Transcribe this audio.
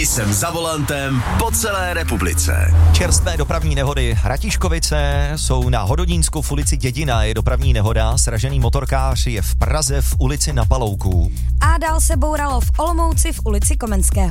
Jsem za volantem po celé republice. Čerstvé dopravní nehody. Ratiškovice jsou na Hodonínsku v ulici Dědina. Je dopravní nehoda, sražený motorkář je v Praze v ulici Na Palouku. A dál se bouralo v Olomouci v ulici Komenského.